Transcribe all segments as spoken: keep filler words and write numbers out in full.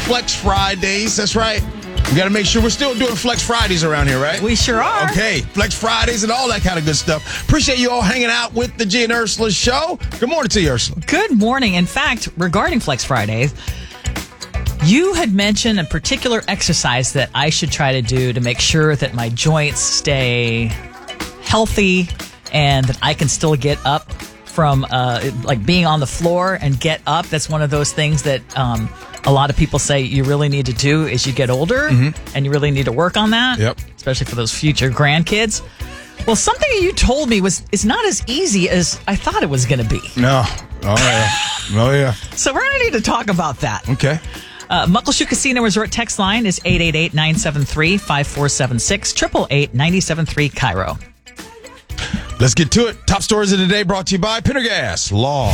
Flex Fridays. That's right. We got to make sure we're still doing Flex Fridays around here, right? We sure are. Okay, Flex Fridays and all that kind of good stuff. Appreciate you all hanging out with the G and Ursula show. Good morning to you, Ursula. Good morning. In fact, regarding Flex Fridays, you had mentioned a particular exercise that I should try to do to make sure that my joints stay healthy and that I can still get up from uh, like being on the floor and get up. That's one of those things that um, a lot of people say you really need to do as you get older, mm-hmm. and you really need to work on that, yep. especially for those future grandkids. Well, something you told me was is not as easy as I thought it was going to be. No. Oh, yeah. Oh, yeah. So we're going to need to talk about that. Okay. Uh, Muckleshoot Casino Resort text line is eight eight eight, nine seven three, five four seven six, eight eight eight, nine seven three, Cairo. Let's get to it. Top stories of the day brought to you by Pendergast Law.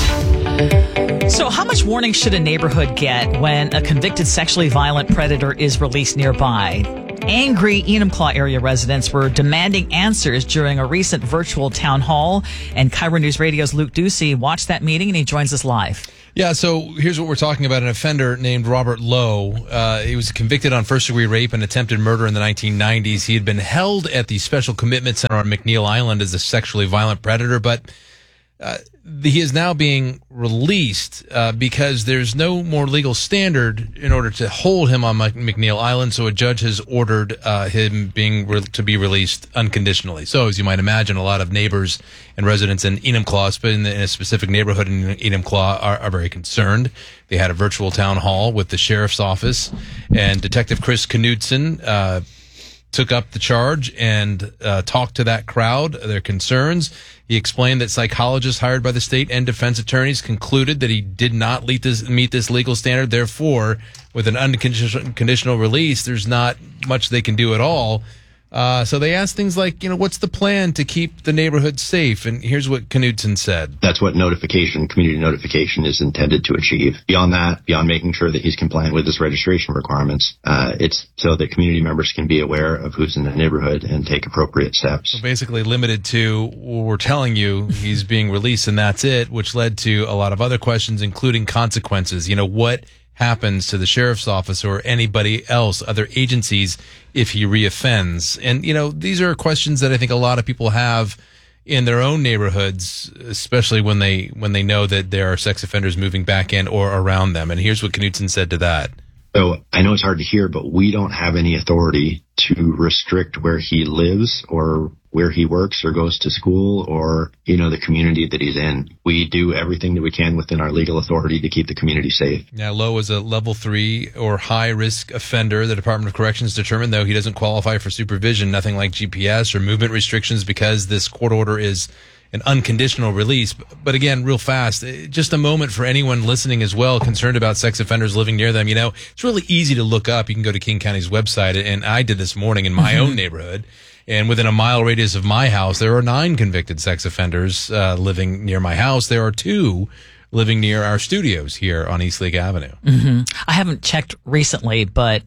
So how much warning should a neighborhood get when a convicted sexually violent predator is released nearby? Angry Enumclaw area residents were demanding answers during a recent virtual town hall, and Cairo News Radio's Luke Ducey watched that meeting, and he joins us live. Yeah, so here's what we're talking about. An offender named Robert Lowe. Uh, he was convicted on first-degree rape and attempted murder in the nineteen nineties. He had been held at the Special Commitment Center on McNeil Island as a sexually violent predator, but uh, he is now being released uh, because there's no more legal standard in order to hold him on McNeil Island, so a judge has ordered uh, him being re- to be released unconditionally. So, as you might imagine, a lot of neighbors and residents in Enumclaw, but in, in a specific neighborhood in Enumclaw, are, are very concerned. They had a virtual town hall with the sheriff's office, and Detective Chris Knudsen uh, took up the charge and uh, talked to that crowd, their concerns. He explained that psychologists hired by the state and defense attorneys concluded that he did not meet this, meet this legal standard. Therefore, with an unconditional release, there's not much they can do at all. Uh, so they asked things like, you know, what's the plan to keep the neighborhood safe? And here's what Knudsen said. That's what notification, community notification is intended to achieve. Beyond that, beyond making sure that he's compliant with his registration requirements, uh, it's so that community members can be aware of who's in the neighborhood and take appropriate steps. So basically limited to, we're telling you he's being released and that's it, which led to a lot of other questions, including consequences. You know, what happens to the sheriff's office or anybody else, other agencies, if he reoffends? And, you know, these are questions that I think a lot of people have in their own neighborhoods, especially when they when they know that there are sex offenders moving back in or around them. And here's what Knudsen said to that. So I know it's hard to hear, but we don't have any authority to restrict where he lives or where he works or goes to school or, you know, the community that he's in. We do everything that we can within our legal authority to keep the community safe. Now, Lowe is a level three or high risk offender. The Department of Corrections determined, though, he doesn't qualify for supervision, nothing like G P S or movement restrictions, because this court order is an unconditional release. But again, real fast, just a moment for anyone listening as well, concerned about sex offenders living near them. You know, it's really easy to look up. You can go to King County's website, and I did this morning in my own neighborhood. And within a mile radius of my house, there are nine convicted sex offenders uh, living near my house. There are two living near our studios here on East Lake Avenue. Mm-hmm. I haven't checked recently, but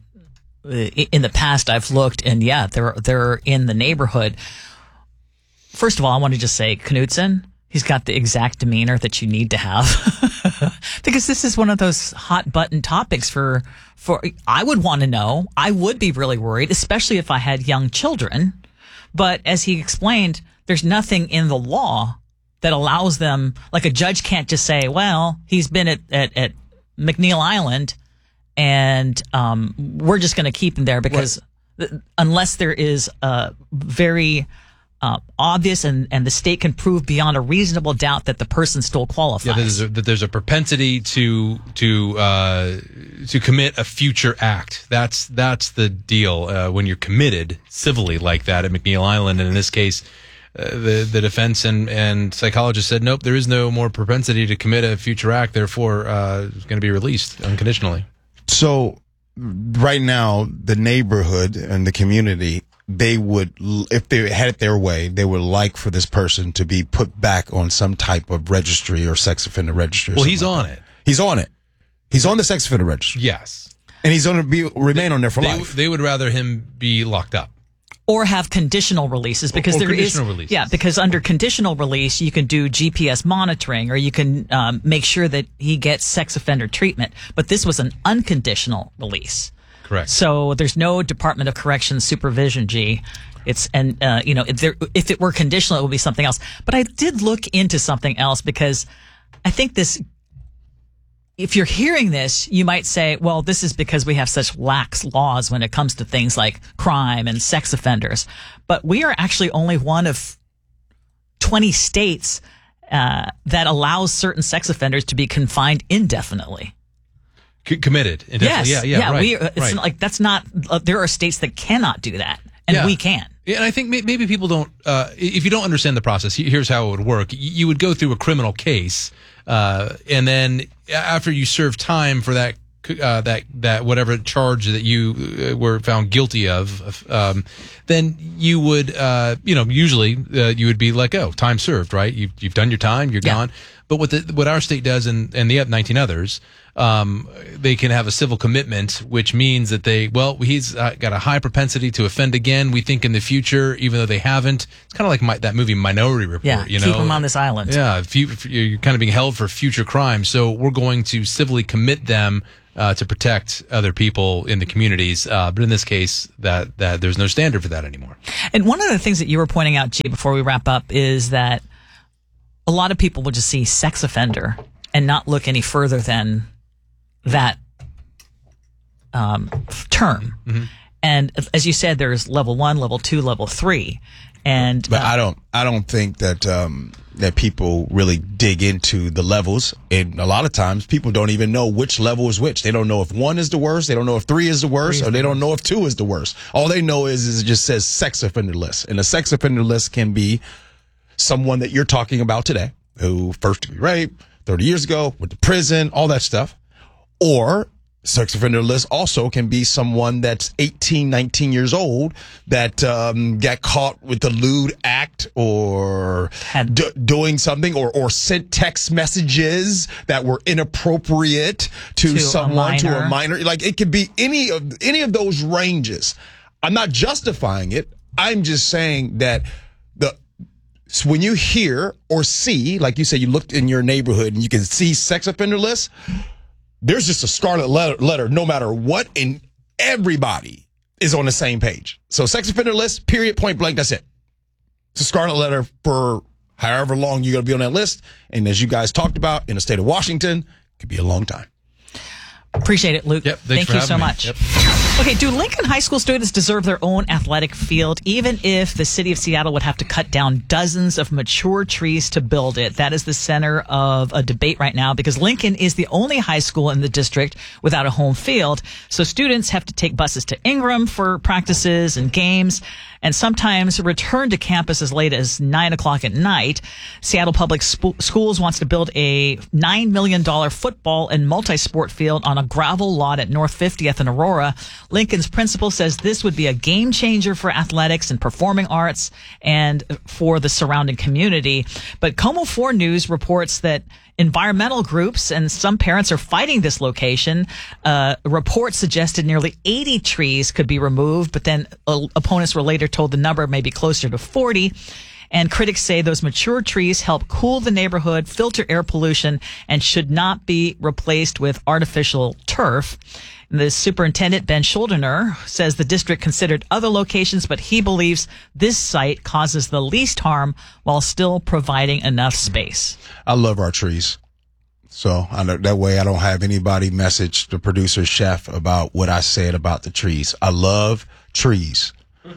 in the past I've looked, and yeah, they're they're in the neighborhood. First of all, I want to just say, Knudsen, he's got the exact demeanor that you need to have, because this is one of those hot button topics for, for, I would want to know. I would be really worried, especially if I had young children. But as he explained, there's nothing in the law that allows them, like a judge can't just say, well, he's been at, at, at McNeil Island and, um, we're just going to keep him there because th- unless there is a very, Uh, obvious and, and the state can prove beyond a reasonable doubt that the person still qualifies. Yeah, there's a, that there's a propensity to to uh, to commit a future act. That's that's the deal uh, when you're committed civilly like that at McNeil Island. And in this case, uh, the the defense and and psychologists said, nope, there is no more propensity to commit a future act. Therefore, uh, it's going to be released unconditionally. So right now, the neighborhood and the community, they would, if they had it their way, they would like for this person to be put back on some type of registry or sex offender registry. Well, he's like on that. it. He's on it. He's on the sex offender registry. Yes. And he's going to be remain they, on there for they, life. They would rather him be locked up. Or have conditional releases because or there is, conditional releases. yeah, because under conditional release, you can do G P S monitoring or you can um, make sure that he gets sex offender treatment. But this was an unconditional release. Correct. So there's no Department of Corrections supervision, G. It's, and, uh, you know, if there, if it were conditional, it would be something else. But I did look into something else because I think this, if you're hearing this, you might say, well, this is because we have such lax laws when it comes to things like crime and sex offenders. But we are actually only one of twenty states uh, that allows certain sex offenders to be confined indefinitely. C- committed. Yes. Yeah, yeah, yeah. right. We, it's right. not like that's not, uh, there are states that cannot do that. And Yeah. we can. Yeah, and I think may- maybe people don't, uh, if you don't understand the process, he- here's how it would work. Y- You would go through a criminal case, uh, and then after you serve time for that, uh, that, that whatever charge that you uh, were found guilty of, um, then you would, uh, you know, usually, uh, you would be let go. Time served, right? You've, you've done your time, you're Yeah. gone. But what the, what our state does and, and the nineteen others, um, they can have a civil commitment, which means that they, well, he's uh, got a high propensity to offend again. We think in the future, even though they haven't, it's kind of like my, that movie Minority Report, Yeah. you keep know? them on this island. Yeah. If you, if you're kind of being held for future crimes. So we're going to civilly commit them, uh, to protect other people in the communities. Uh, but in this case, that, that there's no standard for that anymore. And one of the things that you were pointing out, G, before we wrap up is that a lot of people will just see sex offender and not look any further than that um, term. Mm-hmm. And as you said, there's level one, level two, level three. And But uh, I don't, I don't think that, um, that people really dig into the levels. And a lot of times people don't even know which level is which. They don't know if one is the worst. They don't know if three is the worst, or they don't know if two is the worst. All they know is, is it just says sex offender list. And a sex offender list can be someone that you're talking about today, who first degree rape, thirty years ago, went to prison, all that stuff. Or sex offender list also can be someone that's eighteen, nineteen years old that um, got caught with a lewd act or Had- d- doing something or, or sent text messages that were inappropriate to, To a someone, to a minor. minor. Like it could be any of any of those ranges. I'm not justifying it. I'm just saying that the so when you hear or see, like you said, you looked in your neighborhood and you can see sex offender lists, there's just a scarlet letter, letter no matter what, and everybody is on the same page. So sex offender list, period, point blank, that's it. It's a scarlet letter for however long you're going to be on that list. And as you guys talked about, in the state of Washington, it could be a long time. appreciate it, Luke. Yep, Thank thanks for you having so me. much. Yep. Okay, do Lincoln High School students deserve their own athletic field, even if the city of Seattle would have to cut down dozens of mature trees to build it? That is the center of a debate right now because Lincoln is the only high school in the district without a home field. So students have to take buses to Ingram for practices and games, and sometimes return to campus as late as nine o'clock at night. Seattle Public Sp- Schools wants to build a nine million dollars football and multi-sport field on a gravel lot at North fiftieth and Aurora. Lincoln's principal says this would be a game changer for athletics and performing arts and for the surrounding community. But Como four News reports that environmental groups and some parents are fighting this location. Uh, reports suggested nearly eighty trees could be removed, but then uh, opponents were later told the number may be closer to forty. And critics say those mature trees help cool the neighborhood, filter air pollution, and should not be replaced with artificial turf. The superintendent, Ben Schuldener, says the district considered other locations, but he believes this site causes the least harm while still providing enough space. I love our trees. So I know, that way I don't have anybody message the producer chef about what I said about the trees. I love trees.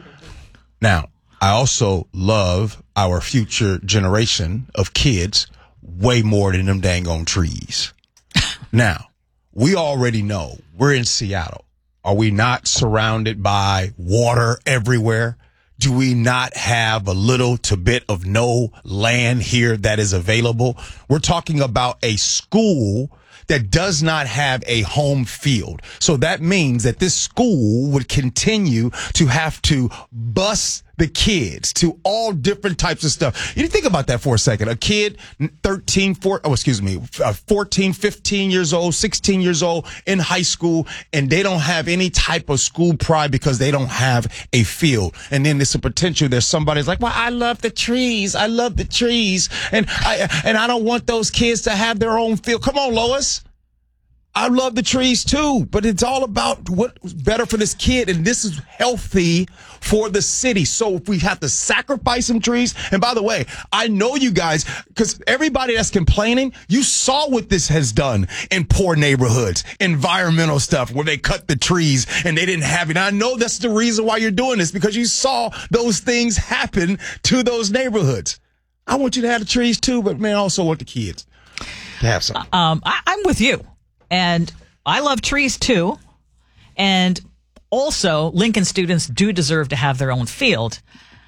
Now, I also love our future generation of kids way more than them dang on trees. Now, we already know we're in Seattle. Are we not surrounded by water everywhere? Do we not have a little to bit of no land here that is available? We're talking about a school that does not have a home field. So that means that this school would continue to have to bus the kids to all different types of stuff. You think about that for a second. A kid, thirteen, four, oh, excuse me, uh, fourteen, fifteen years old, sixteen years old in high school, and they don't have any type of school pride because they don't have a field. And then there's a potential. There's somebody's like, well, I love the trees. I love the trees. And I, and I don't want those kids to have their own field. Come on, Lois. I love the trees too, but it's all about what's better for this kid, and this is healthy for the city. So if we have to sacrifice some trees, and by the way, I know you guys, because everybody that's complaining, you saw what this has done in poor neighborhoods, environmental stuff where they cut the trees and they didn't have it. And I know that's the reason why you're doing this, because you saw those things happen to those neighborhoods. I want you to have the trees too, but man, I also want the kids to have some. Um, I, I'm with you. And I love trees too. And also, Lincoln students do deserve to have their own field.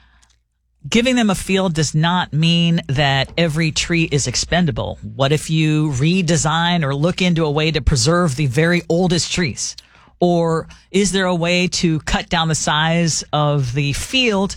Giving them a field does not mean that every tree is expendable. What if you redesign or look into a way to preserve the very oldest trees? Or is there a way to cut down the size of the field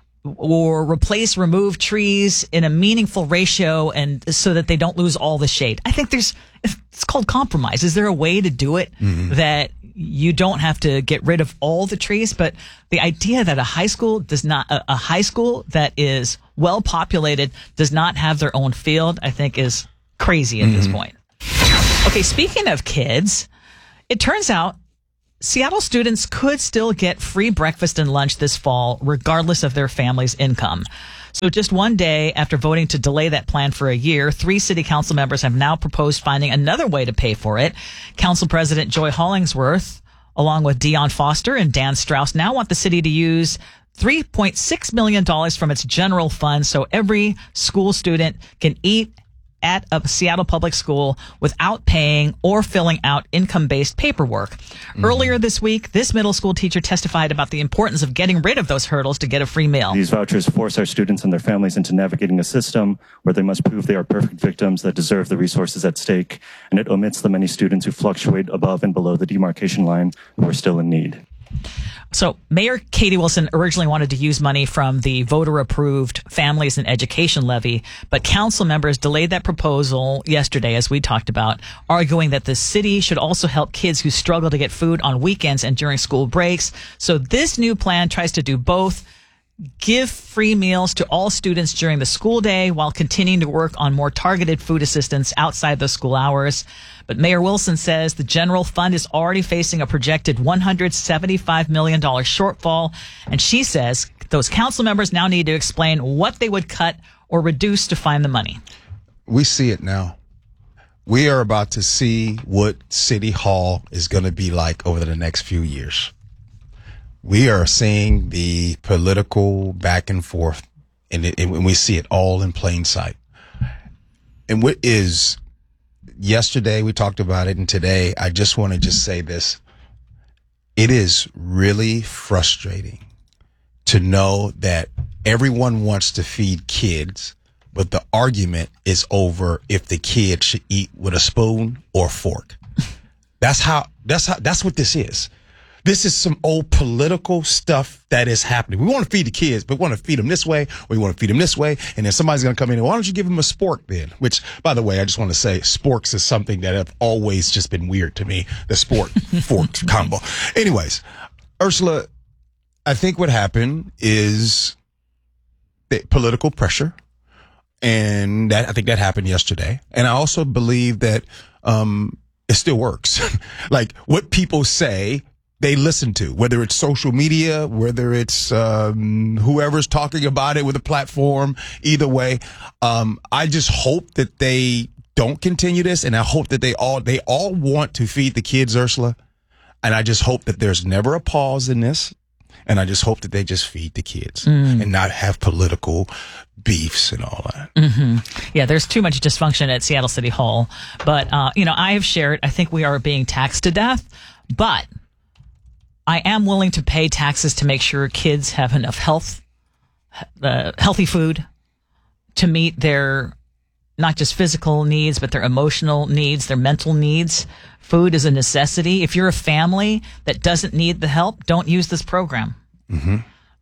or replace, remove trees in a meaningful ratio and so that they don't lose all the shade? I think there's, it's called compromise. Is there a way to do it mm-hmm. that you don't have to get rid of all the trees? But the idea that a high school does not, a, a high school that is well populated does not have their own field, I think is crazy at mm-hmm. this point. Okay. Speaking of kids, it turns out Seattle students could still get free breakfast and lunch this fall, regardless of their family's income. So just one day after voting to delay that plan for a year, three city council members have now proposed finding another way to pay for it. Council President Joy Hollingsworth, along with Dion Foster and Dan Strauss, now want the city to use three point six million dollars from its general fund so every school student can eat at a Seattle public school without paying or filling out income-based paperwork. Mm-hmm. Earlier this week, this middle school teacher testified about the importance of getting rid of those hurdles to get a free meal. These vouchers force our students and their families into navigating a system where they must prove they are perfect victims that deserve the resources at stake, and it omits the many students who fluctuate above and below the demarcation line who are still in need. So Mayor Katie Wilson originally wanted to use money from the voter-approved Families and Education Levy, but council members delayed that proposal yesterday, as we talked about, arguing that the city should also help kids who struggle to get food on weekends and during school breaks. So this new plan tries to do both: give free meals to all students during the school day while continuing to work on more targeted food assistance outside those school hours. But Mayor Wilson says the general fund is already facing a projected one hundred seventy-five million dollars shortfall. And she says those council members now need to explain what they would cut or reduce to find the money. We see it now. We are about to see what City Hall is going to be like over the next few years. We are seeing the political back and forth, and, it, and we see it all in plain sight. And what is, yesterday we talked about it, and today I just want to just say this. It is really frustrating to know that everyone wants to feed kids, but the argument is over if the kid should eat with a spoon or fork. That's how, that's how, that's what this is. This is some old political stuff that is happening. We want to feed the kids, but we want to feed them this way, or we want to feed them this way. And then somebody's going to come in and, why don't you give them a spork then? Which, by the way, I just want to say sporks is something that have always just been weird to me. The spork fork combo. Anyways, Ursula, I think what happened is the political pressure. And that, I think that happened yesterday. And I also believe that, um, it still works. Like what people say, they listen to, whether it's social media, whether it's um, whoever's talking about it with a platform, either way. Um, I just hope that they don't continue this, and I hope that they all they all want to feed the kids, Ursula. And I just hope that there's never a pause in this, and I just hope that they just feed the kids mm. and not have political beefs and all that. Mm-hmm. Yeah, there's too much dysfunction at Seattle City Hall. But, uh, you know, I have shared, I think we are being taxed to death, but I am willing to pay taxes to make sure kids have enough health, uh, healthy food to meet their not just physical needs, but their emotional needs, their mental needs. Food is a necessity. If you're a family that doesn't need the help, don't use this program. Mm-hmm.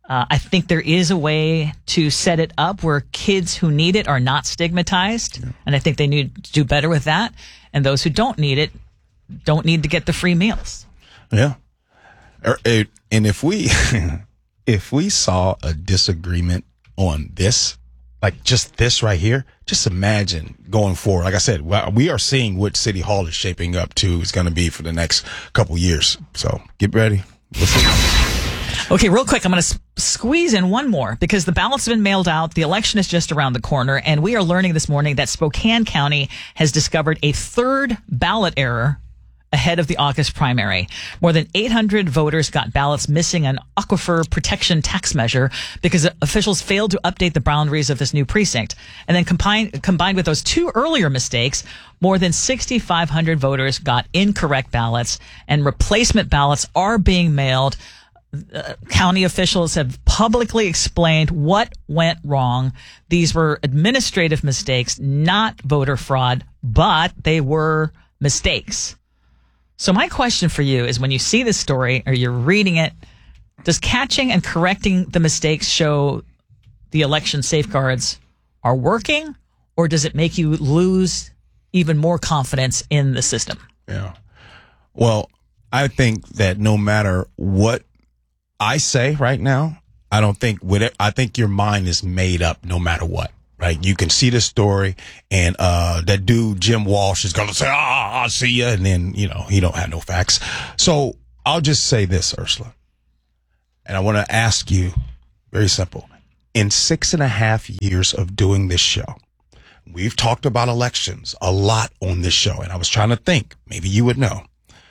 Uh, I think there is a way to set it up where kids who need it are not stigmatized. Yeah. And I think they need to do better with that. And those who don't need it don't need to get the free meals. Yeah. And if we, if we saw a disagreement on this, like just this right here, just imagine going forward. Like I said, we are seeing what City Hall is shaping up to is going to be for the next couple years. So get ready. We'll see. Okay, real quick, I'm going to s- squeeze in one more because the ballots have been mailed out. The election is just around the corner, and we are learning this morning that Spokane County has discovered a third ballot error ahead of the August primary. More than eight hundred voters got ballots missing an aquifer protection tax measure because officials failed to update the boundaries of this new precinct. And then combined, combined with those two earlier mistakes, more than six thousand five hundred voters got incorrect ballots, and replacement ballots are being mailed. Uh, county officials have publicly explained what went wrong. These were administrative mistakes, not voter fraud, but they were mistakes. So my question for you is, when you see this story or you're reading it, does catching and correcting the mistakes show the election safeguards are working, or does it make you lose even more confidence in the system? Yeah. Well, I think that no matter what I say right now, I don't think with it, I think your mind is made up no matter what, right? You can see the story, and uh that dude Jim Walsh is going to say, ah, I'll see you. And then, you know, he don't have no facts. So I'll just say this, Ursula, and I want to ask you, very simple. In six and a half years of doing this show, we've talked about elections a lot on this show. And I was trying to think, maybe you would know.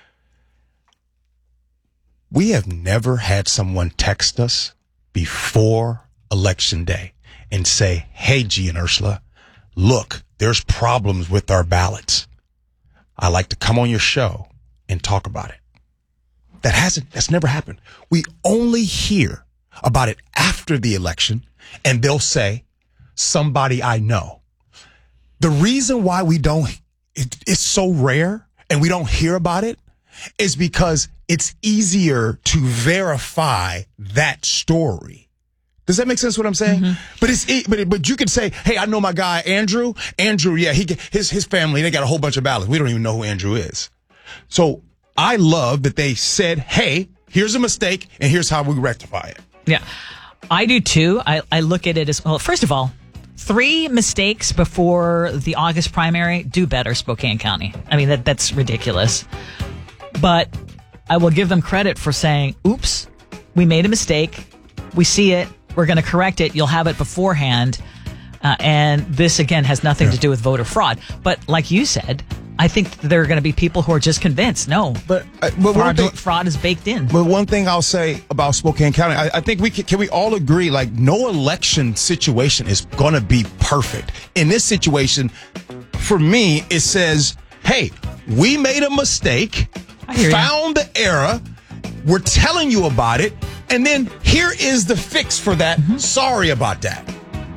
We have never had someone text us before Election Day and say, hey, G and Ursula, look, there's problems with our ballots. I'd like to come on your show and talk about it. That hasn't, that's never happened. We only hear about it after the election, and they'll say, somebody I know. The reason why we don't, it, it's so rare and we don't hear about it is because it's easier to verify that story. Does that make sense what I'm saying? Mm-hmm. But it's but but you can say, hey, I know my guy Andrew. Andrew, yeah, he his his family, they got a whole bunch of ballots. We don't even know who Andrew is. So I love that they said, hey, here's a mistake and here's how we rectify it. Yeah, I do too. I, I look at it as, well, first of all, three mistakes before the August primary. Do better, Spokane County. I mean, that that's ridiculous. But I will give them credit for saying, oops, we made a mistake. We see it. We're going to correct it. You'll have it beforehand. Uh, and this, again, has nothing yeah. to do with voter fraud. But like you said, I think there are going to be people who are just convinced, no, but, uh, but fraud, thing, fraud is baked in. But one thing I'll say about Spokane County, I, I think we can, can we all agree, like, no election situation is going to be perfect. In this situation, for me, it says, hey, we made a mistake. Found the error. We're telling you about it. And then here is the fix for that. Mm-hmm. Sorry about that.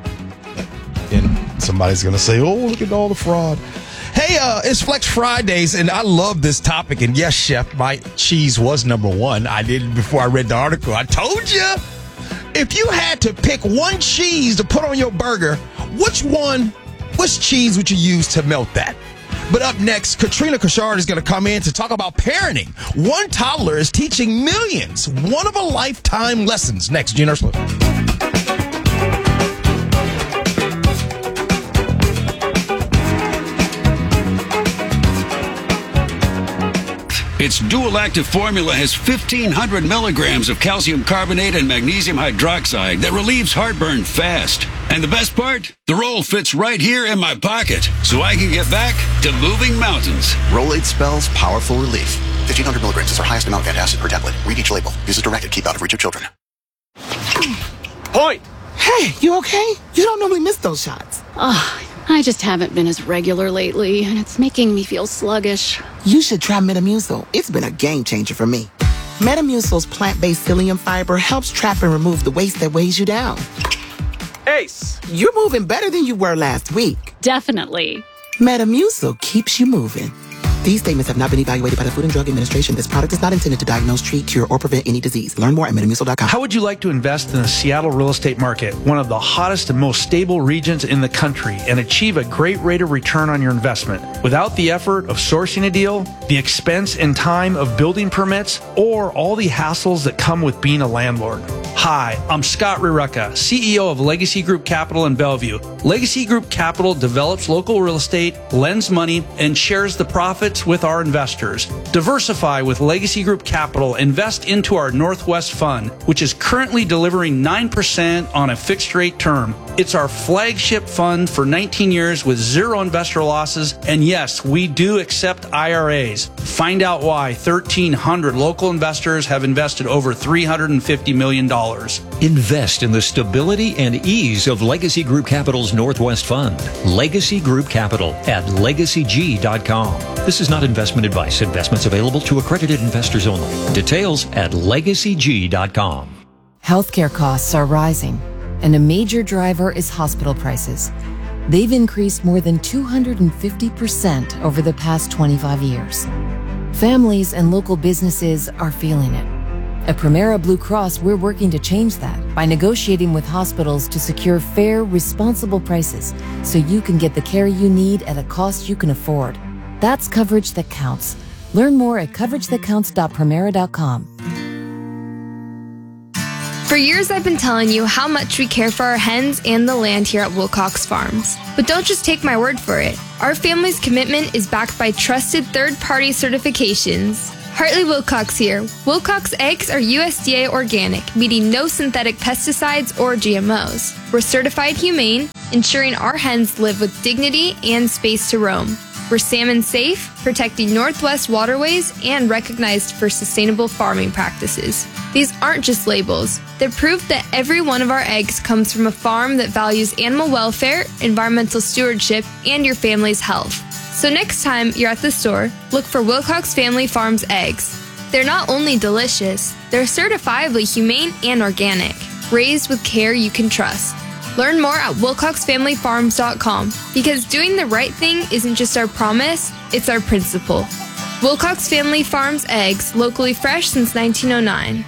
And somebody's going to say, oh, look at all the fraud. Hey, uh, it's Flex Fridays, and I love this topic. And yes, Chef, my cheese was number one. I did it before I read the article. I told you. If you had to pick one cheese to put on your burger, which one, which cheese would you use to melt that? But up next, Katrina Kushard is going to come in to talk about parenting. One toddler is teaching millions one of a lifetime lessons. Next, Gene Ursula. Its dual active formula has fifteen hundred milligrams of calcium carbonate and magnesium hydroxide that relieves heartburn fast. And the best part? The roll fits right here in my pocket, so I can get back to moving mountains. Rolade spells powerful relief. fifteen hundred milligrams is our highest amount of antacid per tablet. Read each label. Use as directed. Keep out of reach of children. Point! Hey, you okay? You don't normally miss those shots. Oh, I just haven't been as regular lately, and it's making me feel sluggish. You should try Metamucil. It's been a game changer for me. Metamucil's plant-based psyllium fiber helps trap and remove the waste that weighs you down. Ace, you're moving better than you were last week. Definitely. Metamucil keeps you moving. These statements have not been evaluated by the Food and Drug Administration. This product is not intended to diagnose, treat, cure, or prevent any disease. Learn more at Metamucil dot com. How would you like to invest in the Seattle real estate market, one of the hottest and most stable regions in the country, and achieve a great rate of return on your investment without the effort of sourcing a deal, the expense and time of building permits, or all the hassles that come with being a landlord? Hi, I'm Scott Rirucka, C E O of Legacy Group Capital in Bellevue. Legacy Group Capital develops local real estate, lends money, and shares the profits with our investors. Diversify with Legacy Group Capital. Invest into our Northwest Fund, which is currently delivering nine percent on a fixed rate term. It's our flagship fund for nineteen years with zero investor losses. And yes, we do accept I R As. Find out why thirteen hundred local investors have invested over three hundred fifty million dollars. Invest in the stability and ease of Legacy Group Capital's Northwest Fund. Legacy Group Capital at legacy g dot com. This is not investment advice. Investments available to accredited investors only. Details at legacy g dot com. Healthcare costs are rising, and a major driver is hospital prices. They've increased more than two hundred fifty percent over the past twenty-five years. Families and local businesses are feeling it. At Premera Blue Cross, we're working to change that by negotiating with hospitals to secure fair, responsible prices so you can get the care you need at a cost you can afford. That's coverage that counts. Learn more at coverage that counts dot premera dot com. For years, I've been telling you how much we care for our hens and the land here at Wilcox Farms. But don't just take my word for it. Our family's commitment is backed by trusted third-party certifications. Hartley Wilcox here. Wilcox eggs are U S D A organic, meaning no synthetic pesticides or G M Os. We're certified humane, ensuring our hens live with dignity and space to roam. We're salmon safe, protecting Northwest waterways, and recognized for sustainable farming practices. These aren't just labels. They're proof that every one of our eggs comes from a farm that values animal welfare, environmental stewardship, and your family's health. So next time you're at the store, look for Wilcox Family Farms eggs. They're not only delicious, they're certifiably humane and organic, raised with care you can trust. Learn more at wilcox family farms dot com, because doing the right thing isn't just our promise, it's our principle. Wilcox Family Farms eggs, locally fresh since nineteen oh nine.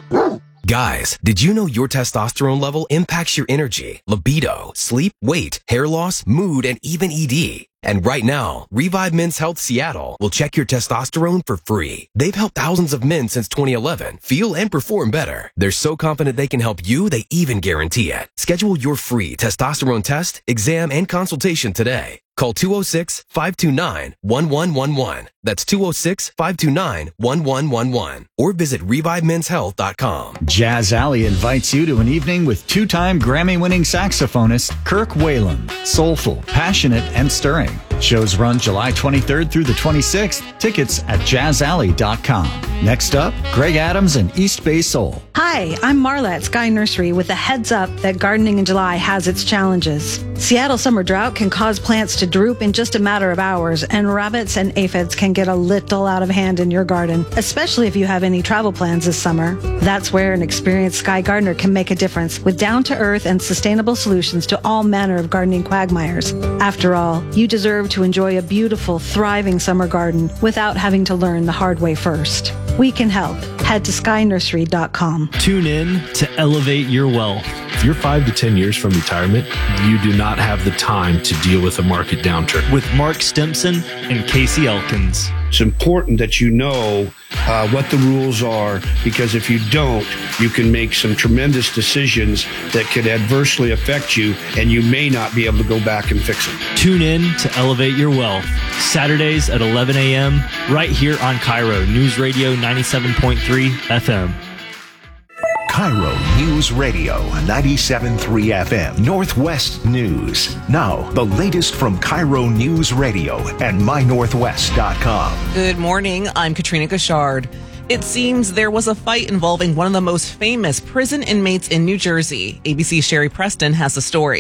Guys, did you know your testosterone level impacts your energy, libido, sleep, weight, hair loss, mood, and even E D? And right now, Revive Men's Health Seattle will check your testosterone for free. They've helped thousands of men since twenty eleven feel and perform better. They're so confident they can help you, they even guarantee it. Schedule your free testosterone test, exam, and consultation today. Call two oh six, five two nine, one one one one. That's two oh six, five two nine, one one one one. Or visit revive men's health dot com. Jazz Alley invites you to an evening with two-time Grammy-winning saxophonist Kirk Whalum. Soulful, passionate, and stirring. Shows run July twenty-third through the twenty-sixth. Tickets at jazz alley dot com. Next up, Greg Adams and East Bay Soul. Hi, I'm Marla at Sky Nursery with a heads up that gardening in July has its challenges. Seattle summer drought can cause plants to droop in just a matter of hours, and rabbits and aphids can get a little out of hand in your garden, especially if you have any travel plans this summer. That's where an experienced Sky gardener can make a difference with down-to-earth and sustainable solutions to all manner of gardening quagmires. After all, you deserve to enjoy a beautiful, thriving summer garden without having to learn the hard way first. We can help. Head to sky nursery dot com. Tune in to Elevate Your Wealth. If you're five to ten years from retirement, you do not have the time to deal with a market downturn. With Mark Stimson and Casey Elkins. It's important that you know uh, what the rules are, because if you don't, you can make some tremendous decisions that could adversely affect you, and you may not be able to go back and fix it. Tune in to Elevate Your Wealth, Saturdays at eleven a.m. right here on Cairo News Radio ninety-seven point three F M. Cairo News Radio, ninety-seven point three F M, Northwest News. Now, the latest from Cairo News Radio and my northwest dot com. Good morning, I'm Katrina Gashard. It seems there was a fight involving one of the most famous prison inmates in New Jersey. A B C's Sherry Preston has the story.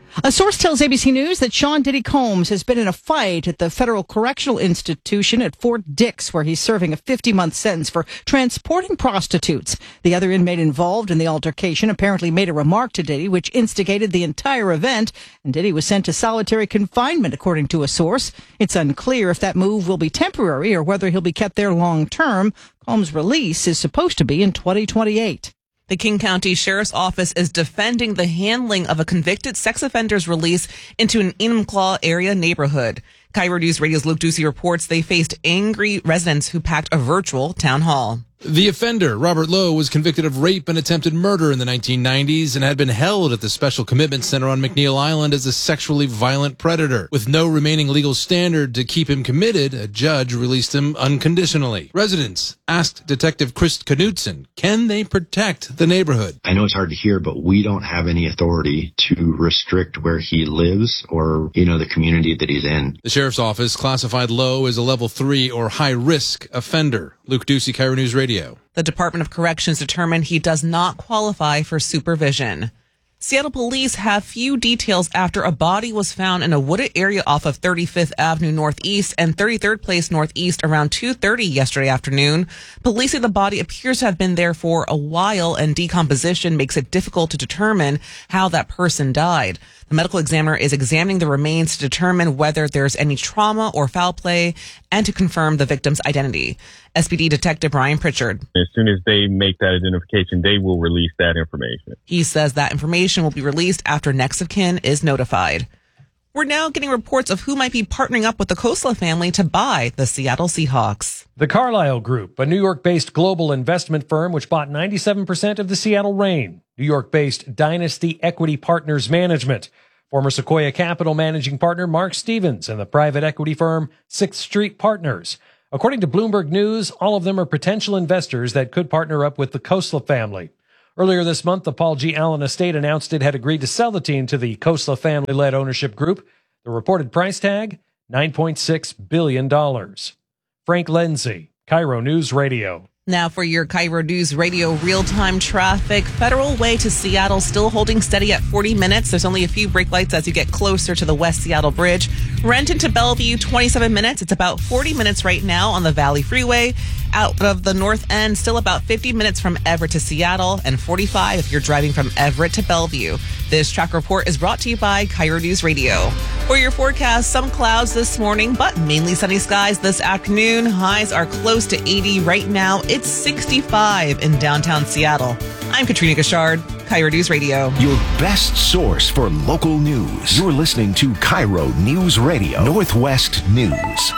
A source tells A B C News that Sean Diddy Combs has been in a fight at the Federal Correctional Institution at Fort Dix, where he's serving a fifty-month sentence for transporting prostitutes. The other inmate involved in the altercation apparently made a remark to Diddy, which instigated the entire event, and Diddy was sent to solitary confinement, according to a source. It's unclear if that move will be temporary or whether he'll be kept there long term. Combs' release is supposed to be in twenty twenty-eight. The King County Sheriff's Office is defending the handling of a convicted sex offender's release into an Enumclaw area neighborhood. Cairo News Radio's Luke Ducey reports they faced angry residents who packed a virtual town hall. The offender, Robert Lowe, was convicted of rape and attempted murder in the nineteen nineties and had been held at the Special Commitment Center on McNeil Island as a sexually violent predator. With no remaining legal standard to keep him committed, a judge released him unconditionally. Residents asked Detective Chris Knutson, can they protect the neighborhood? I know it's hard to hear, but we don't have any authority to restrict where he lives or, you know, the community that he's in. The sheriff's office classified Lowe as a level three or high-risk offender. Luke Ducey, Cairo News Radio. The Department of Corrections determined he does not qualify for supervision. Seattle police have few details after a body was found in a wooded area off of thirty-fifth Avenue Northeast and thirty-third Place Northeast around two thirty yesterday afternoon. Police say the body appears to have been there for a while, and decomposition makes it difficult to determine how that person died. The medical examiner is examining the remains to determine whether there's any trauma or foul play and to confirm the victim's identity. S P D Detective Brian Pritchard. As soon as they make that identification, they will release that information. He says that information will be released after next of kin is notified. We're now getting reports of who might be partnering up with the Khosla family to buy the Seattle Seahawks. The Carlyle Group, a New York-based global investment firm which bought ninety-seven percent of the Seattle Reign. New York-based Dynasty Equity Partners Management. Former Sequoia Capital managing partner Mark Stevens and the private equity firm Sixth Street Partners. According to Bloomberg News, all of them are potential investors that could partner up with the Khosla family. Earlier this month, the Paul G. Allen estate announced it had agreed to sell the team to the Khosla family-led ownership group. The reported price tag, nine point six billion dollars. Frank Lindsay, Cairo News Radio. Now for your Cairo News Radio real-time traffic. Federal Way to Seattle still holding steady at forty minutes. There's only a few brake lights as you get closer to the West Seattle Bridge. Renton to Bellevue, twenty-seven minutes. It's about forty minutes right now on the Valley Freeway. Out of the north end, still about fifty minutes from Everett to Seattle and forty-five if you're driving from Everett to Bellevue. This track report is brought to you by Cairo News Radio. For your forecast, some clouds this morning, but mainly sunny skies this afternoon. Highs are close to eighty right now. It's sixty-five in downtown Seattle. I'm Katrina Gashard, Cairo News Radio. Your best source for local news. You're listening to Cairo News Radio, Northwest News.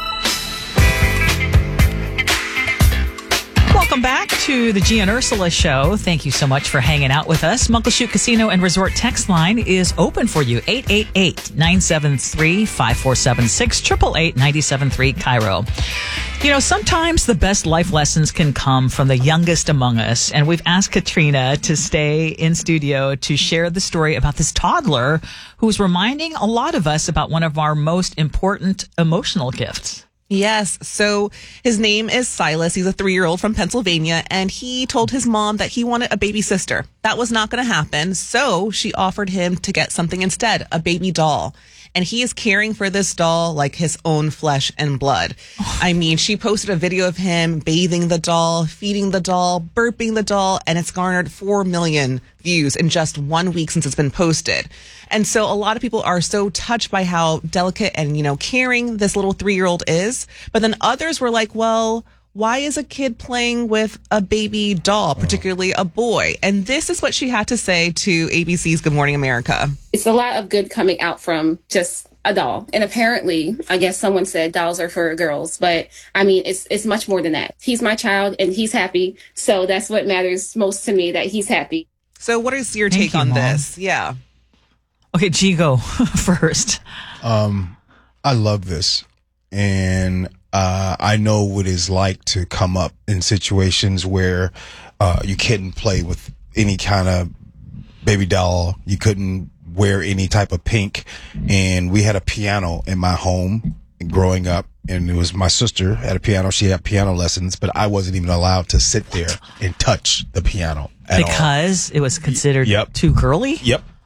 Welcome back to the G and Ursula Show. Thank you so much for hanging out with us. Muckleshoot Casino and Resort text line is open for you. eight eight eight, nine seven three, five four seven six, eight eight eight, nine seven three, Cairo. You know, sometimes the best life lessons can come from the youngest among us. And we've asked Katrina to stay in studio to share the story about this toddler who's reminding a lot of us about one of our most important emotional gifts. Yes. So his name is Silas. He's a three-year-old from Pennsylvania, and he told his mom that he wanted a baby sister. That was not going to happen. So she offered him to get something instead, a baby doll. And he is caring for this doll like his own flesh and blood. I mean, she posted a video of him bathing the doll, feeding the doll, burping the doll, and it's garnered four million views in just one week since it's been posted. And so a lot of people are so touched by how delicate and, you know, caring this little three-year-old is. But then others were like, well, why is a kid playing with a baby doll, particularly a boy? And this is what she had to say to A B C's Good Morning America. It's a lot of good coming out from just a doll. And apparently, I guess someone said dolls are for girls, but I mean, it's it's much more than that. He's my child and he's happy. So that's what matters most to me, that he's happy. So what is your Thank take you, on Mom. this? Yeah. Okay, G, go first. Um, I love this. And uh, I know what it's like to come up in situations where uh, you couldn't play with any kind of baby doll. You couldn't wear any type of pink. And we had a piano in my home growing up. And it was my sister had a piano. She had piano lessons, but I wasn't even allowed to sit there and touch the piano at all. Because it was considered Yep. too girly? Yep.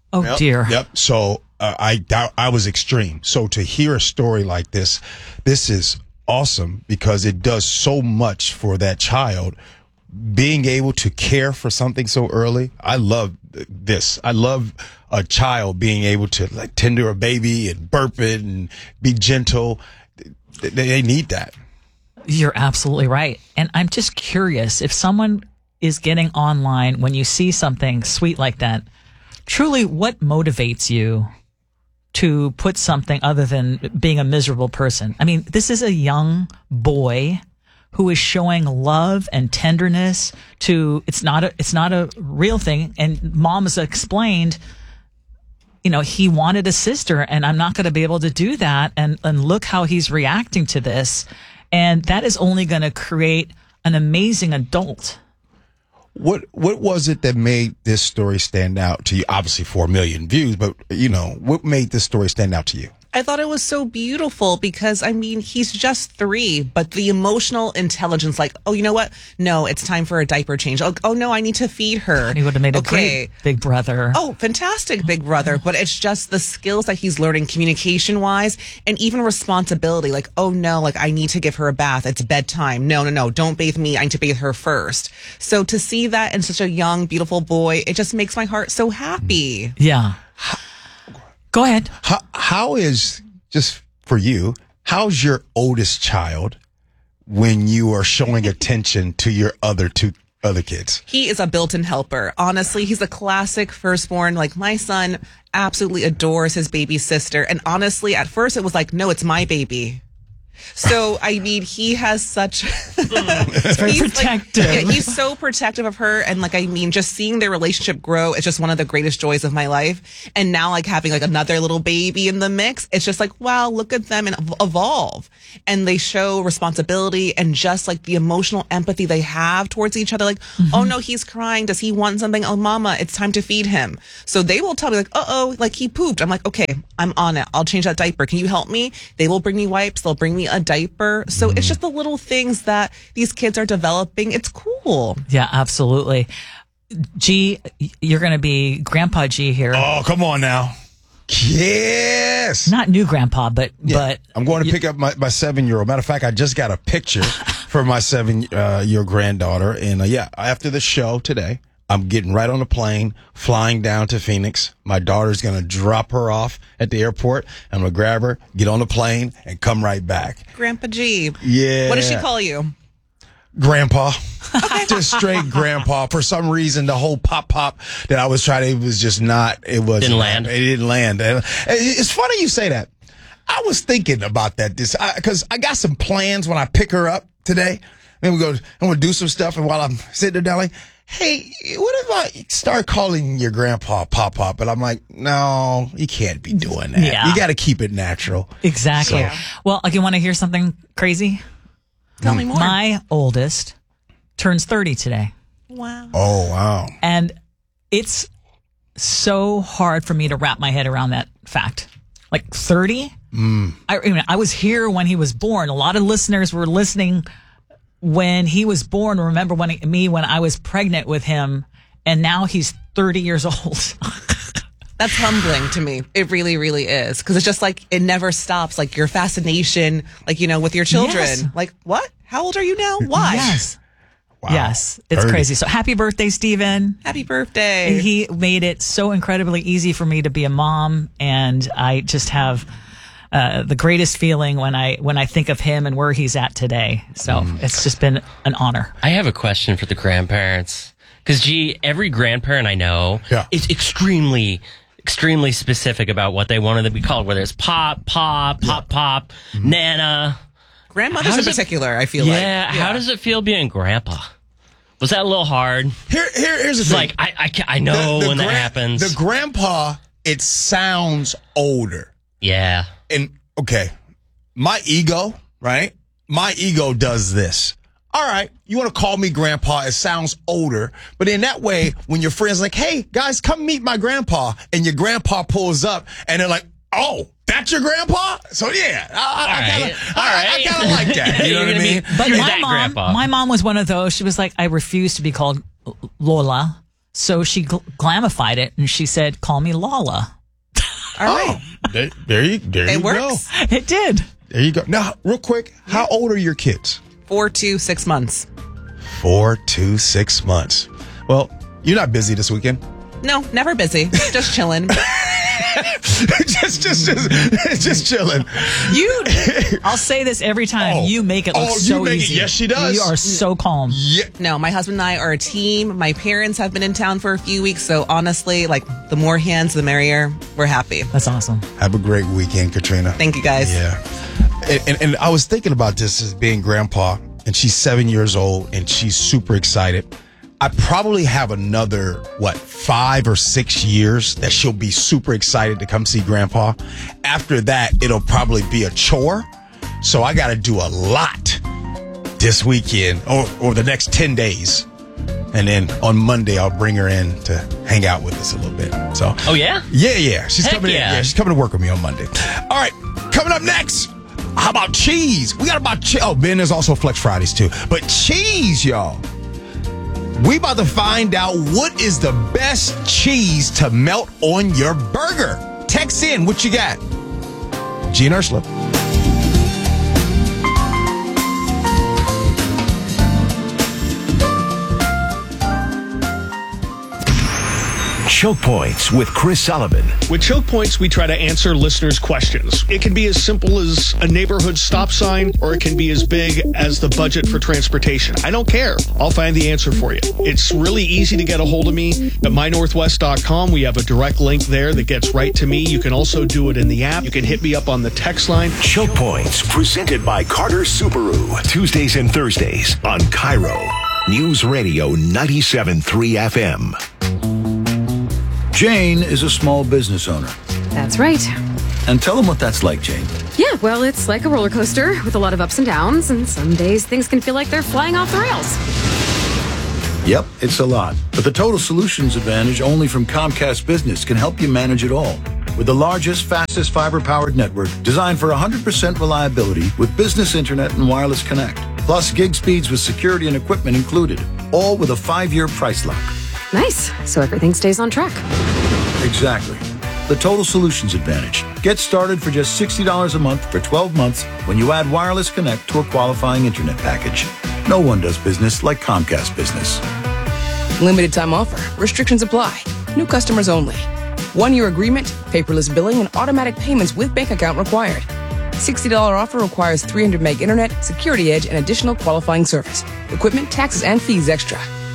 Oh, Yep, dear. Yep. So uh, I I was extreme. So to hear a story like this, this is awesome because it does so much for that child. Being able to care for something so early, I love this. I love a child being able to like tender a baby and burp it and be gentle. They, they need that. You're absolutely right. And I'm just curious if someone is getting online when you see something sweet like that, truly what motivates you to put something other than being a miserable person? I mean, this is a young boy who is showing love and tenderness to, it's not a, it's not a real thing. And mom has explained, you know, he wanted a sister and I'm not going to be able to do that. And, and look how he's reacting to this. And that is only going to create an amazing adult. What what was it that made this story stand out to you? Obviously four million views, but you know, what made this story stand out to you? I thought it was so beautiful because, I mean, he's just three, but the emotional intelligence, like, oh, you know what? No, it's time for a diaper change. Oh, oh no, I need to feed her. He would have made a okay. great big brother. Oh, fantastic big brother. But it's just the skills that he's learning communication wise and even responsibility. Like, oh no, like I need to give her a bath. It's bedtime. No, no, no, don't bathe me. I need to bathe her first. So to see that in such a young, beautiful boy, it just makes my heart so happy. Yeah. Go ahead. How, how is, just for you, how's your oldest child when you are showing attention to your other two other kids? He is a built-in helper. Honestly, he's a classic firstborn. Like, my son absolutely adores his baby sister. And honestly, at first it was like, no, it's my baby. So, I mean, he has such... It's very he's protective. Like, yeah, he's so protective of her. And, like, I mean, just seeing their relationship grow is just one of the greatest joys of my life. And now, like, having, like, another little baby in the mix, it's just like, wow, look at them and evolve. And they show responsibility and just, like, the emotional empathy they have towards each other. Like, mm-hmm. oh, no, he's crying. Does he want something? Oh, mama, it's time to feed him. So they will tell me, like, uh-oh, like, he pooped. I'm like, okay, I'm on it. I'll change that diaper. Can you help me? They will bring me wipes. They'll bring me a diaper. So mm. it's just the little things that these kids are developing. It's cool. Yeah, absolutely. G, you're going to be Grandpa G here. Oh, come on now. Yes. Not new grandpa, but yeah. but I'm going to pick up my, my seven-year-old. Matter of fact, I just got a picture for my seven-year granddaughter. And uh, yeah, after the show today, I'm getting right on the plane, flying down to Phoenix. My daughter's going to drop her off at the airport. I'm going to grab her, get on the plane, and come right back. Grandpa G. Yeah. What does she call you? Grandpa. Okay. Just straight grandpa. For some reason, the whole pop pop that I was trying to, it was just not, it was Didn't land. It didn't land. And it's funny you say that. I was thinking about that this, because I, I got some plans when I pick her up today. Then we go, I'm going to do some stuff. And while I'm sitting there down, like, hey, what if I start calling your grandpa Pop Pop? And I'm like, no, you can't be doing that. Yeah. You got to keep it natural. Exactly. So, well, like, you want to hear something crazy? Tell me more. My oldest turns thirty today. Wow. Oh, wow. And it's so hard for me to wrap my head around that fact. Like thirty? Mm. I, I mean, I was here when he was born. A lot of listeners were listening when he was born. Remember when he, me when I was pregnant with him, and now he's thirty years old. That's humbling to me. It really, really is. Because it's just like, it never stops. Like your fascination, like, you know, with your children. Yes. Like, what? How old are you now? Why? Yes. Wow. Yes. It's thirty. crazy. So happy birthday, Stephen. Happy birthday. He made it so incredibly easy for me to be a mom. And I just have uh, the greatest feeling when I when I think of him and where he's at today. So mm. it's just been an honor. I have a question for the grandparents. Because, gee, every grandparent I know yeah. is extremely... extremely specific about what they wanted to be called, whether it's Pop, Pop, Pop, yeah. Pop, mm-hmm. Nana. Grandmothers in particular, it, I feel yeah, like. Yeah, how does it feel being grandpa? Was that a little hard? Here, here Here's the it's thing. like, I, I, I know the, the when gra- that happens. The grandpa, it sounds older. Yeah. And, okay, my ego, right? My ego does this. All right, you want to call me grandpa, it sounds older, but in that way, when your friend's like, hey, guys, come meet my grandpa, and your grandpa pulls up, and they're like, oh, that's your grandpa? So, yeah, I, I, kinda, All I, right. I kind of like that, you know what I mean? But You're my that mom, grandpa. my mom was one of those. She was like, I refuse to be called Lola. So she gl- glamified it and she said, "Call me Lala." All right. Oh, there, there you, there It you works. go. It did. There you go. Now, real quick, how old are your kids? Four to six months. Four to six months. Well, you're not busy this weekend. No, never busy. Just chilling. just, just, just, just chilling. You, I'll say this every time. Oh. You make it look Oh, you so make it- easy. yes, she does. You are so calm. Yeah. No, my husband and I are a team. My parents have been in town for a few weeks. So honestly, like the more hands, the merrier. We're happy. That's awesome. Have a great weekend, Katrina. Thank you, guys. Yeah. And, and, and I was thinking about this as being grandpa, and she's seven years old, and she's super excited. I probably have another, what, five or six years that she'll be super excited to come see grandpa. After that, it'll probably be a chore. So I got to do a lot this weekend or, or the next ten days. And then on Monday, I'll bring her in to hang out with us a little bit. So, Oh, yeah? yeah, yeah. She's Heck coming yeah. in. Yeah, she's coming to work with me on Monday. All right, coming up next. How about cheese? We got about cheese. Oh, Ben, there's also Flex Fridays too. But cheese, y'all. We about to find out what is the best cheese to melt on your burger. Text in what you got. Gene Ursula. Choke Points with Chris Sullivan. With Choke Points, we try to answer listeners' questions. It can be as simple as a neighborhood stop sign, or it can be as big as the budget for transportation. I don't care. I'll find the answer for you. It's really easy to get a hold of me at my northwest dot com. We have a direct link there that gets right to me. You can also do it in the app. You can hit me up on the text line. Choke Points, presented by Carter Subaru. Tuesdays and Thursdays on Cairo. News Radio ninety-seven point three F M. Jane is a small business owner. That's right. And tell them what that's like, Jane. Yeah, well, it's like a roller coaster with a lot of ups and downs, and some days things can feel like they're flying off the rails. Yep, it's a lot. But the Total Solutions Advantage only from Comcast Business can help you manage it all. With the largest, fastest fiber-powered network designed for one hundred percent reliability with business internet and wireless connect. Plus gig speeds with security and equipment included. All with a five-year price lock. Nice. So everything stays on track. Exactly. The Total Solutions Advantage. Get started for just sixty dollars a month for twelve months when you add Wireless Connect to a qualifying internet package. No one does business like Comcast Business. Limited time offer. Restrictions apply. New customers only. One-year agreement, paperless billing, and automatic payments with bank account required. sixty dollars offer requires three hundred meg internet, security edge, and additional qualifying service. Equipment, taxes, and fees extra.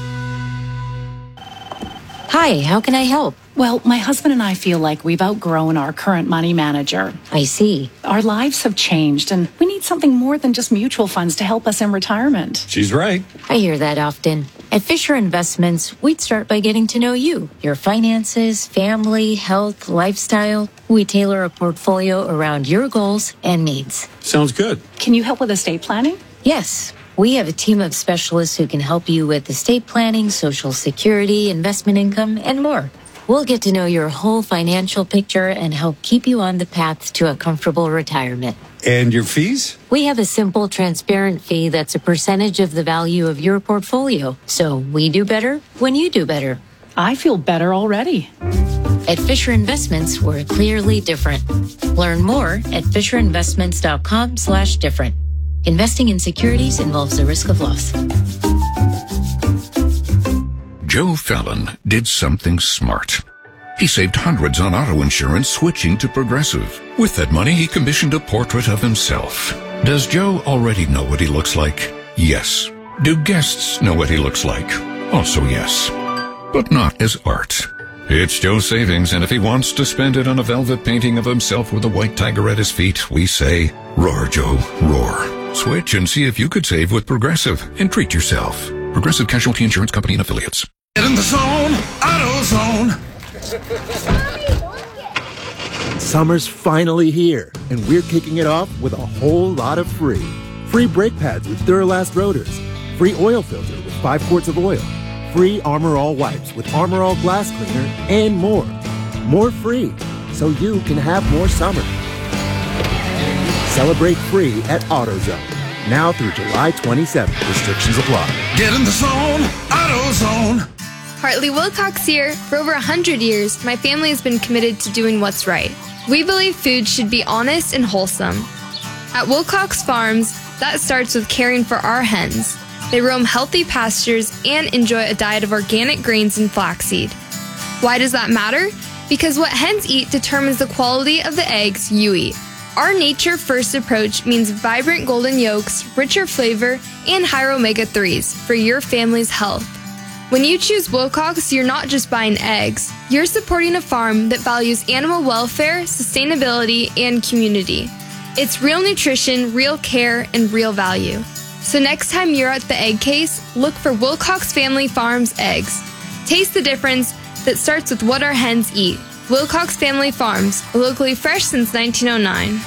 Hi, how can I help? Well, my husband and I feel like we've outgrown our current money manager. I see. Our lives have changed, and we need something more than just mutual funds to help us in retirement. She's right. I hear that often. At Fisher Investments, we'd start by getting to know you, your finances, family, health, lifestyle. We tailor a portfolio around your goals and needs. Sounds good. Can you help with estate planning? Yes. We have a team of specialists who can help you with estate planning, Social Security, investment income, and more. We'll get to know your whole financial picture and help keep you on the path to a comfortable retirement. And your fees? We have a simple, transparent fee that's a percentage of the value of your portfolio. So we do better when you do better. I feel better already. At Fisher Investments, we're clearly different. Learn more at fisher investments dot com slash different. Investing in securities involves the risk of loss. Joe Fallon did something smart. He saved hundreds on auto insurance switching to Progressive. With that money, he commissioned a portrait of himself. Does Joe already know what he looks like? Yes. Do guests know what he looks like? Also yes. But not as art. It's Joe's savings, and if he wants to spend it on a velvet painting of himself with a white tiger at his feet, we say, roar, Joe, roar. Switch and see if you could save with Progressive and treat yourself. Progressive Casualty Insurance Company and Affiliates. Get in the zone, AutoZone. Summer's finally here, and we're kicking it off with a whole lot of free. Free brake pads with Duralast rotors. Free oil filter with five quarts of oil. Free Armor All wipes with Armor All glass cleaner, and more. More free, so you can have more summer. Celebrate free at AutoZone. Now through July twenty-seventh. Restrictions apply. Get in the zone, AutoZone. Hartley Wilcox here. For over one hundred years, my family has been committed to doing what's right. We believe food should be honest and wholesome. At Wilcox Farms, that starts with caring for our hens. They roam healthy pastures and enjoy a diet of organic grains and flaxseed. Why does that matter? Because what hens eat determines the quality of the eggs you eat. Our nature-first approach means vibrant golden yolks, richer flavor, and higher omega threes for your family's health. When you choose Wilcox, you're not just buying eggs. You're supporting a farm that values animal welfare, sustainability, and community. It's real nutrition, real care, and real value. So next time you're at the egg case, look for Wilcox Family Farms eggs. Taste the difference that starts with what our hens eat. Wilcox Family Farms, locally fresh since nineteen oh nine.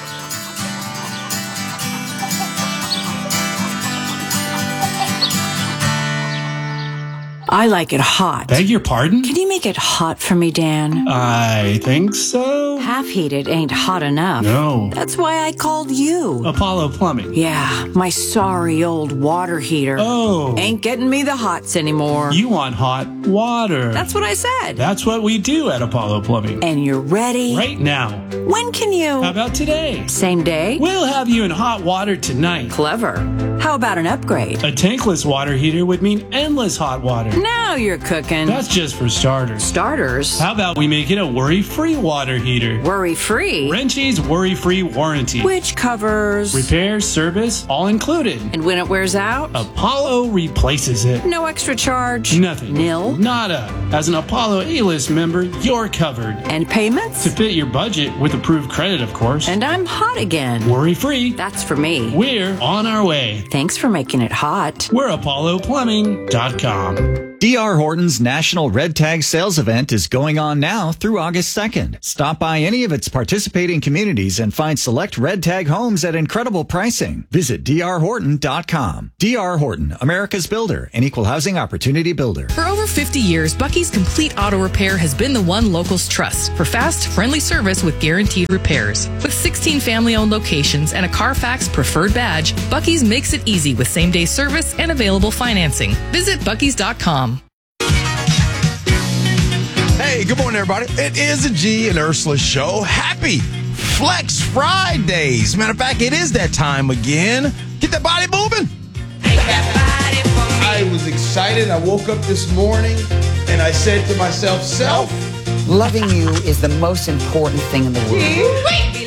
I like it hot. Beg your pardon? Can you make it hot for me, Dan? I think so. Half heated ain't hot enough. No. That's why I called you. Apollo Plumbing. Yeah, my sorry old water heater. Oh. Ain't getting me the hots anymore. You want hot water. That's what I said. That's what we do at Apollo Plumbing. And you're ready? Right now. When can you? How about today? Same day? We'll have you in hot water tonight. Clever. How about an upgrade? A tankless water heater would mean endless hot water. Now you're cooking. That's just for starters. Starters? How about we make it a worry-free water heater? Worry-free? Wrenchie's worry-free warranty. Which covers? Repairs, service, all included. And when it wears out? Apollo replaces it. No extra charge? Nothing. Nil? Nada. As an Apollo A-List member, you're covered. And payments? To fit your budget with approved credit, of course. And I'm hot again. Worry-free. That's for me. We're on our way. Thanks for making it hot. We're Apollo Plumbing dot com. D R. Horton's National Red Tag Sales Event is going on now through August second. Stop by any of its participating communities and find select Red Tag homes at incredible pricing. Visit D R Horton dot com. D R. Horton, America's builder and equal housing opportunity builder. For over fifty years, Bucky's Complete Auto Repair has been the one locals trust for fast, friendly service with guaranteed repairs. With sixteen family-owned locations and a Carfax preferred badge, Bucky's makes it easy with same-day service and available financing. Visit Bucky's dot com. Hey, good morning, everybody. It is a G and Ursula show. Happy Flex Fridays. Matter of fact, it is that time again. Get that body moving. I was excited. I woke up this morning and I said to myself, self, loving you is the most important thing in the world.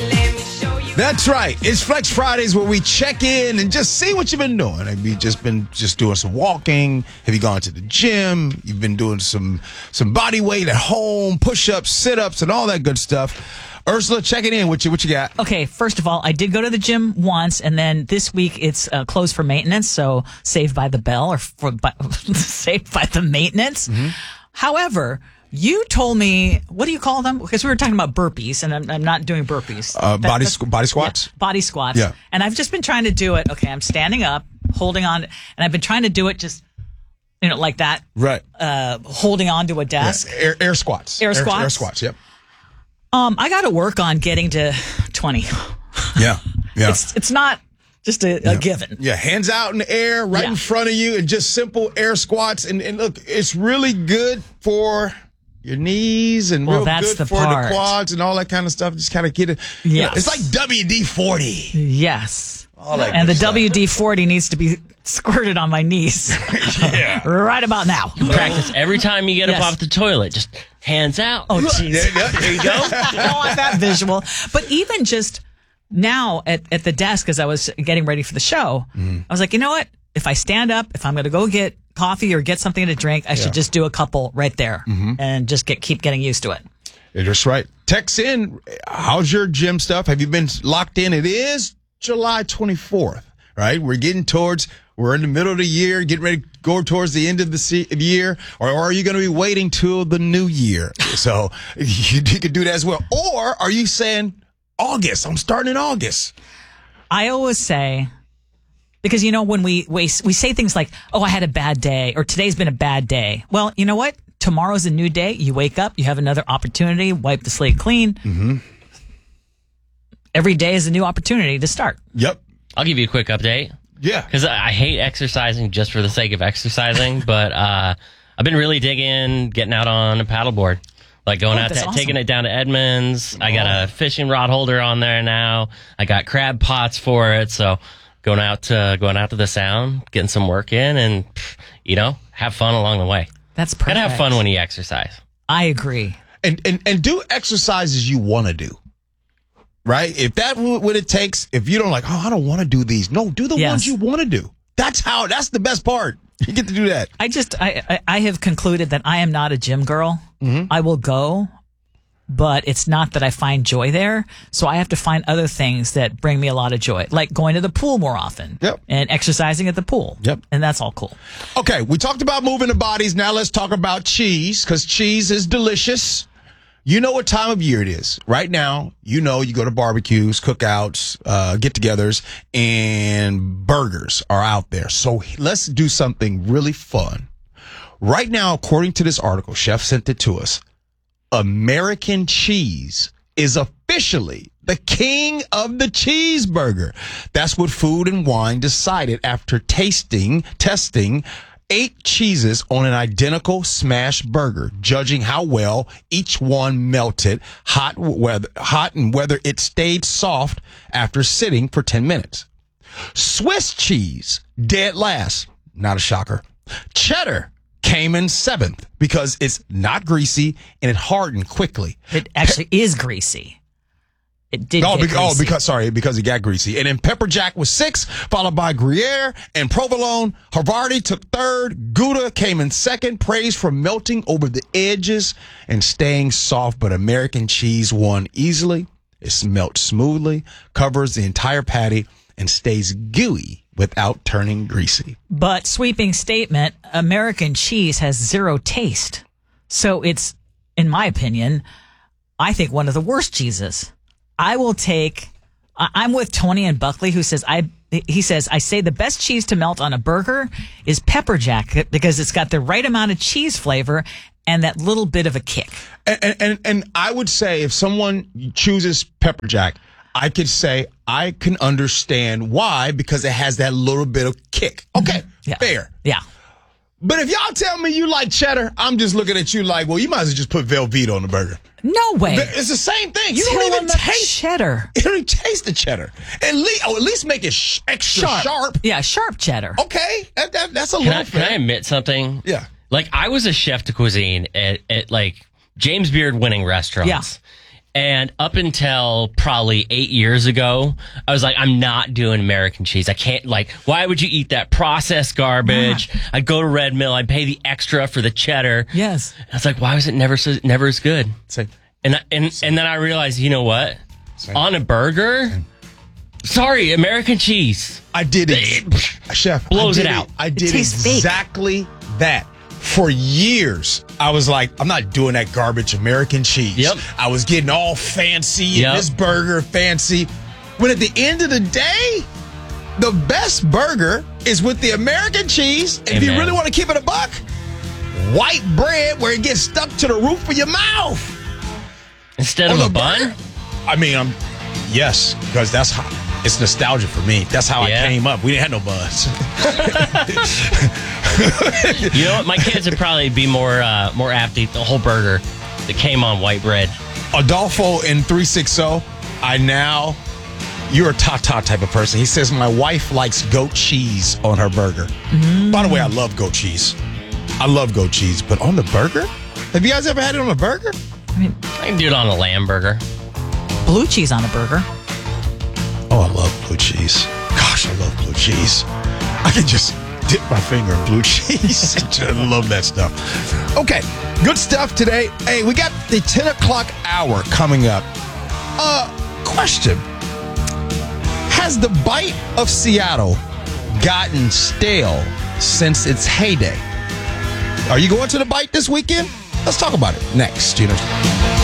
That's right. It's Flex Fridays where we check in and just see what you've been doing. Have you just been just doing some walking? Have you gone to the gym? You've been doing some some body weight at home, push-ups, sit-ups, and all that good stuff. Ursula, checking in with you. What you got? Okay, first of all, I did go to the gym once, and then this week it's uh, closed for maintenance, so saved by the bell or for by, saved by the maintenance. Mm-hmm. However, you told me, what do you call them? Because we were talking about burpees, and I'm, I'm not doing burpees. Uh, that, body squ- body squats? Yeah, body squats. Yeah. And I've just been trying to do it. Okay, I'm standing up, holding on, and I've been trying to do it just, you know, like that. Right. Uh, holding on to a desk. Yeah. Air, air squats. Air squats? Air, air squats, yep. Um, I got to work on getting to twenty. Yeah, yeah. It's, it's not just a, yeah. a given. Yeah, hands out in the air, right yeah. in front of you, and just simple air squats. And, and look, it's really good for your knees and well, real that's good the for part. the quads and all that kind of stuff. Just kind of get it. Yes. You know, it's like W D forty. Yes. All that and the stuff. W D forty needs to be squirted on my knees. Yeah. Right about now. You practice every time you get yes. up off the toilet. Just hands out. Oh, jeez. Yeah, yeah, there you go. I don't want that visual. But even just now at, at the desk, as I was getting ready for the show, mm. I was like, you know what? If I stand up, if I'm going to go get coffee or get something to drink, I yeah. should just do a couple right there mm-hmm. and just get keep getting used to it. You're just right. Text in. How's your gym stuff? Have you been locked in? It is July twenty-fourth, right? We're getting towards, we're in the middle of the year, getting ready to go towards the end of the se- year, or, or are you going to be waiting till the new year? So you, you could do that as well. Or are you saying August? I'm starting in August. I always say, because, you know, when we, we we say things like, oh, I had a bad day, or today's been a bad day. Well, you know what? Tomorrow's a new day. You wake up, you have another opportunity, wipe the slate clean. Mm-hmm. Every day is a new opportunity to start. Yep. I'll give you a quick update. Yeah. Because I hate exercising just for the sake of exercising, but uh, I've been really digging getting out on a paddleboard. Like going Oh, out, that's to, awesome. taking it down to Edmonds. I got a fishing rod holder on there now. I got crab pots for it. So going out to, going out to the Sound, getting some work in and, you know, have fun along the way. That's perfect. Gotta have fun when you exercise. I agree. And, and, and do exercises you want to do. Right? If that's what it takes, if you don't like, oh, I don't want to do these. No, do the Yes. ones you want to do. That's how, that's the best part. You get to do that. I just, I, I, I have concluded that I am not a gym girl. Mm-hmm. I will go, but it's not that I find joy there. So I have to find other things that bring me a lot of joy, like going to the pool more often. Yep. And exercising at the pool. Yep. And that's all cool. Okay, we talked about moving the bodies. Now let's talk about cheese, because cheese is delicious. You know what time of year it is. Right now, you know you go to barbecues, cookouts, uh, get-togethers, and burgers are out there. So let's do something really fun. Right now, according to this article, Chef sent it to us, American cheese is officially the king of the cheeseburger. That's what Food and Wine decided after tasting, testing eight cheeses on an identical smash burger, judging how well each one melted, hot, whether, hot and whether it stayed soft after sitting for ten minutes. Swiss cheese, dead last. Not a shocker. Cheddar came in seventh because it's not greasy and it hardened quickly. It actually is greasy. It did Oh, get beca- oh, greasy. because sorry, because it got greasy. And then pepper jack was six, followed by Gruyere and provolone. Havarti took third. Gouda came in second. Praise for melting over the edges and staying soft. But American cheese won easily. It melts smoothly, covers the entire patty, and stays gooey without turning greasy. But sweeping statement, American cheese has zero taste. So it's, in my opinion, I think one of the worst cheeses. I will take, I- I'm with Tony and Buckley, who says, I, he says, I say the best cheese to melt on a burger is pepper jack because it's got the right amount of cheese flavor and that little bit of a kick. And, and, and I would say if someone chooses pepper jack, I could say I can understand why, because it has that little bit of kick. Okay, Yeah. fair. Yeah. But if y'all tell me you like cheddar, I'm just looking at you like, well, you might as well just put Velveeta on the burger. No way. It's the same thing. You Till don't even on the taste cheddar. You don't even taste the cheddar. At least, oh, at least make it sh- extra sharp. Sharp. Yeah, sharp cheddar. Okay, that, that, that's a Can little I, can I fair. admit something? Yeah. Like, I was a chef de cuisine at, at like James Beard winning restaurants. Yeah. And up until probably eight years ago, I was like, I'm not doing American cheese. I can't, like, why would you eat that processed garbage? I'd go to Red Mill. I'd pay the extra for the cheddar. Yes. I was like, why was it never so, never as good? Same. And, I- and, and then I realized, you know what? On a burger, sorry, American cheese. I did it. Chef. Blows I did it out. I did tastes fake. exactly that. For years, I was like, I'm not doing that garbage American cheese. Yep. I was getting all fancy Yep. and this burger fancy. When at the end of the day, the best burger is with the American cheese. If you Amen. really want to keep it a buck, white bread where it gets stuck to the roof of your mouth. Instead On of a the bun? burger? I mean, I'm yes, because that's how it's nostalgia for me. That's how Yeah. I came up. We didn't have no buns. You know what? My kids would probably be more uh, more apt to eat the whole burger that came on white bread. Adolfo in three sixty, I now, you're a Tata type of person. He says, my wife likes goat cheese on her burger. By the way, I love goat cheese. I love goat cheese, but on the burger? Have you guys ever had it on a burger? I mean, I can do it on a lamb burger. blue cheese on a burger. Oh, I love blue cheese. Gosh, I love blue cheese. I can just dip my finger in blue cheese. I love that stuff. Okay, good stuff today. Hey, we got the ten o'clock hour coming up. Uh, question. Has the bite of Seattle gotten stale since its heyday? Are you going to the bite this weekend? Let's talk about it next. You know.